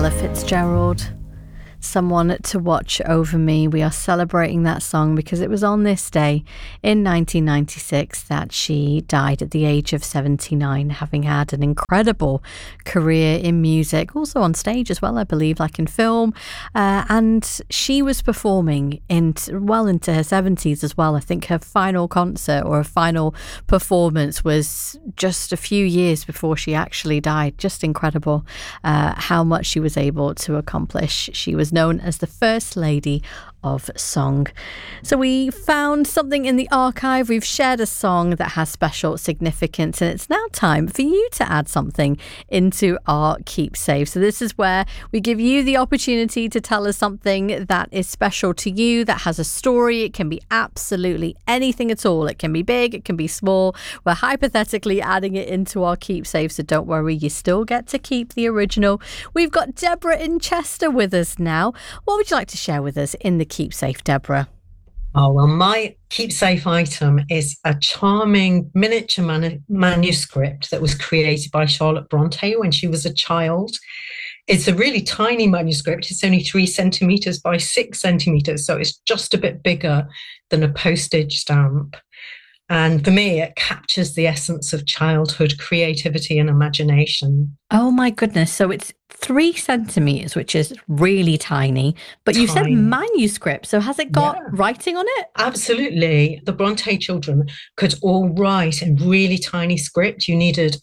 Ella Fitzgerald, Someone to Watch Over Me. We are celebrating that song because it was on this day in 1996 that she died at the age of 79, having had an incredible career in music, also on stage as well, I believe, like in film. And she was performing well into her 70s as well. I think her final concert or her final performance was just a few years before she actually died. Just incredible how much she was able to accomplish. She was known as the First Lady of Song. So we found something in the archive. We've shared a song that has special significance, and it's now time for you to add something into our keepsake. So this is where we give you the opportunity to tell us something that is special to you, that has a story. It can be absolutely anything at all. It can be big, it can be small. We're hypothetically adding it into our keepsake, so don't worry, you still get to keep the original. We've got Deborah in Chester with us now. What would you like to share with us in the keepsake, Deborah? Oh, well, my keepsake item is a charming miniature manuscript that was created by Charlotte Bronte when she was a child. It's a really tiny manuscript. It's only 3 centimetres by 6 centimetres, so it's just a bit bigger than a postage stamp. And for me, it captures the essence of childhood creativity and imagination. Oh my goodness. So it's 3 centimetres, which is really tiny, but you said manuscript. So has it got writing on it? Absolutely. The Bronte children could all write in really tiny script. You needed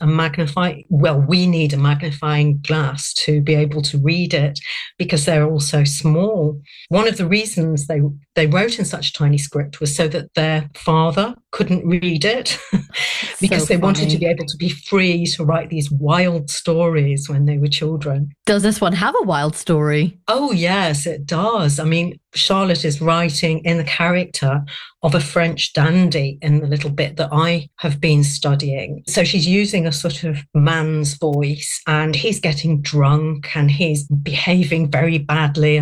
we need a magnifying glass to be able to read it because they're all so small. One of the reasons they wrote in such tiny script was so that their father couldn't read it because they wanted to be able to be free to write these wild stories when they were children. Does this one have a wild story? Oh, yes, it does. I mean, Charlotte is writing in the character of a French dandy in the little bit that I have been studying. So she's using a sort of man's voice, and he's getting drunk and he's behaving very badly.